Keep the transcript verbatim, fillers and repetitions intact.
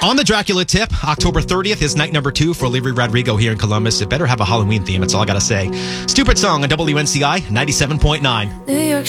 On the Dracula tip, October thirtieth is night number two for Olivia Rodrigo here in Columbus. It better have a Halloween theme, that's all I gotta say. Stupid Song on W N C I ninety-seven point nine. New York